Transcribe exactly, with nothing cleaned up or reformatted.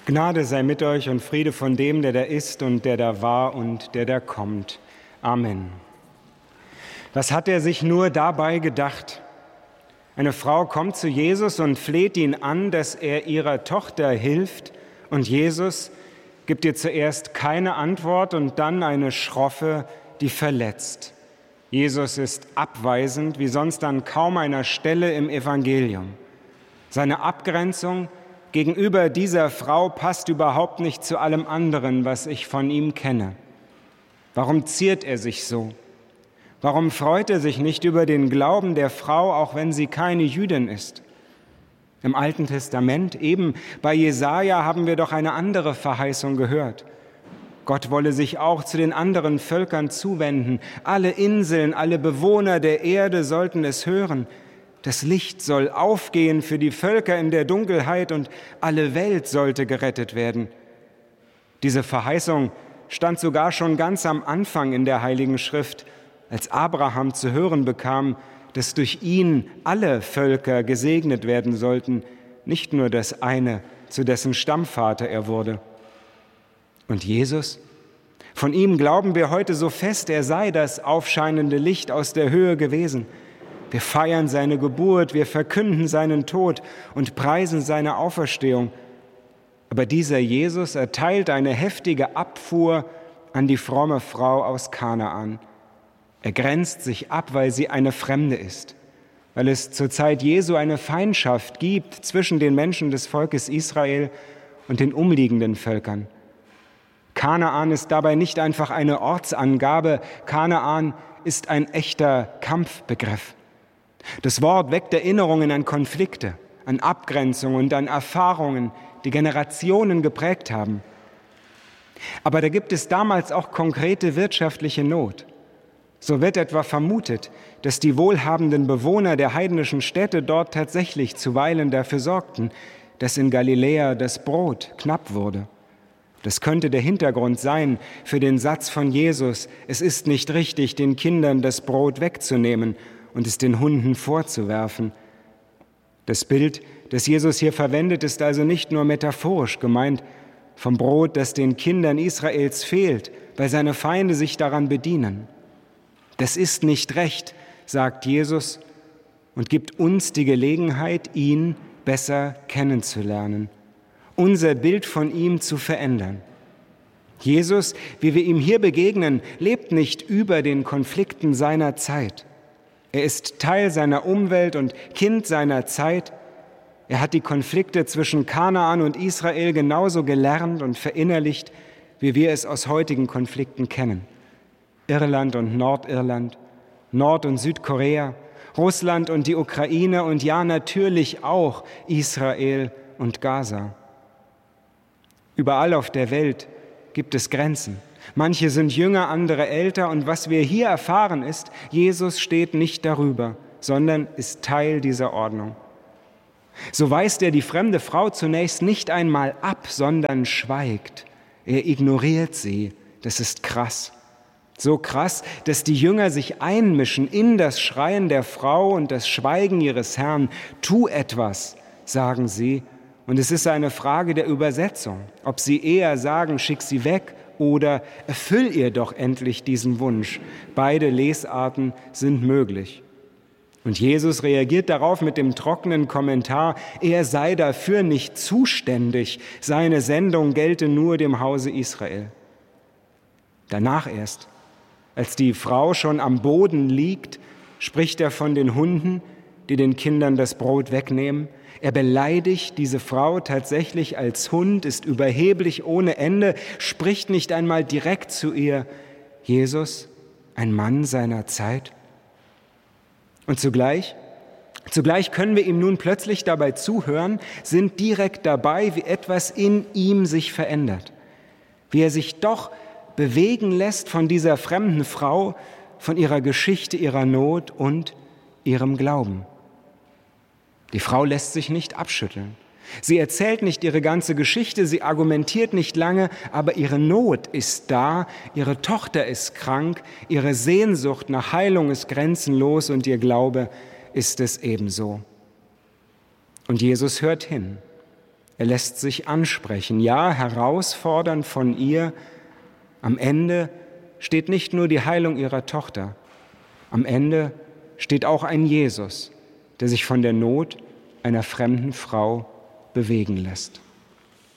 Gnade sei mit euch und Friede von dem, der da ist und der da war und der da kommt. Amen. Was hat er sich nur dabei gedacht? Eine Frau kommt zu Jesus und fleht ihn an, dass er ihrer Tochter hilft, und Jesus gibt ihr zuerst keine Antwort und dann eine schroffe, die verletzt. Jesus ist abweisend, wie sonst an kaum einer Stelle im Evangelium. Seine Abgrenzung gegenüber dieser Frau passt überhaupt nicht zu allem anderen, was ich von ihm kenne. Warum ziert er sich so? Warum freut er sich nicht über den Glauben der Frau, auch wenn sie keine Jüdin ist? Im Alten Testament, eben bei Jesaja, haben wir doch eine andere Verheißung gehört. Gott wolle sich auch zu den anderen Völkern zuwenden. Alle Inseln, alle Bewohner der Erde sollten es hören. Das Licht soll aufgehen für die Völker in der Dunkelheit und alle Welt sollte gerettet werden. Diese Verheißung stand sogar schon ganz am Anfang in der Heiligen Schrift, als Abraham zu hören bekam, dass durch ihn alle Völker gesegnet werden sollten, nicht nur das eine, zu dessen Stammvater er wurde. Und Jesus? Von ihm glauben wir heute so fest, er sei das aufscheinende Licht aus der Höhe gewesen. Wir feiern seine Geburt, wir verkünden seinen Tod und preisen seine Auferstehung. Aber dieser Jesus erteilt eine heftige Abfuhr an die fromme Frau aus Kanaan. Er grenzt sich ab, weil sie eine Fremde ist, weil es zur Zeit Jesu eine Feindschaft gibt zwischen den Menschen des Volkes Israel und den umliegenden Völkern. Kanaan ist dabei nicht einfach eine Ortsangabe, Kanaan ist ein echter Kampfbegriff. Das Wort weckt Erinnerungen an Konflikte, an Abgrenzung und an Erfahrungen, die Generationen geprägt haben. Aber da gibt es damals auch konkrete wirtschaftliche Not. So wird etwa vermutet, dass die wohlhabenden Bewohner der heidnischen Städte dort tatsächlich zuweilen dafür sorgten, dass in Galiläa das Brot knapp wurde. Das könnte der Hintergrund sein für den Satz von Jesus: Es ist nicht richtig, den Kindern das Brot wegzunehmen und es den Hunden vorzuwerfen. Das Bild, das Jesus hier verwendet, ist also nicht nur metaphorisch gemeint, vom Brot, das den Kindern Israels fehlt, weil seine Feinde sich daran bedienen. Das ist nicht recht, sagt Jesus und gibt uns die Gelegenheit, ihn besser kennenzulernen, unser Bild von ihm zu verändern. Jesus, wie wir ihm hier begegnen, lebt nicht über den Konflikten seiner Zeit. Er ist Teil seiner Umwelt und Kind seiner Zeit. Er hat die Konflikte zwischen Kanaan und Israel genauso gelernt und verinnerlicht, wie wir es aus heutigen Konflikten kennen. Irland und Nordirland, Nord- und Südkorea, Russland und die Ukraine und ja natürlich auch Israel und Gaza. Überall auf der Welt gibt es Grenzen. Manche sind jünger, andere älter, und was wir hier erfahren ist, Jesus steht nicht darüber, sondern ist Teil dieser Ordnung. So weist er die fremde Frau zunächst nicht einmal ab, sondern schweigt. Er ignoriert sie. Das ist krass. So krass, dass die Jünger sich einmischen in das Schreien der Frau und das Schweigen ihres Herrn. Tu etwas, sagen sie. Und es ist eine Frage der Übersetzung, ob sie eher sagen, schick sie weg, oder erfüll ihr doch endlich diesen Wunsch. Beide Lesarten sind möglich. Und Jesus reagiert darauf mit dem trockenen Kommentar, er sei dafür nicht zuständig, seine Sendung gelte nur dem Hause Israel. Danach erst, als die Frau schon am Boden liegt, spricht er von den Hunden, die den Kindern das Brot wegnehmen. Er beleidigt diese Frau tatsächlich als Hund, ist überheblich ohne Ende, spricht nicht einmal direkt zu ihr. Jesus, ein Mann seiner Zeit. Und zugleich, zugleich können wir ihm nun plötzlich dabei zuhören, sind direkt dabei, wie etwas in ihm sich verändert. Wie er sich doch bewegen lässt von dieser fremden Frau, von ihrer Geschichte, ihrer Not und ihrem Glauben. Die Frau lässt sich nicht abschütteln. Sie erzählt nicht ihre ganze Geschichte, sie argumentiert nicht lange, aber ihre Not ist da, ihre Tochter ist krank, ihre Sehnsucht nach Heilung ist grenzenlos und ihr Glaube ist es ebenso. Und Jesus hört hin. Er lässt sich ansprechen, ja, herausfordern von ihr. Am Ende steht nicht nur die Heilung ihrer Tochter, am Ende steht auch ein Jesus, der sich von der Not einer fremden Frau bewegen lässt.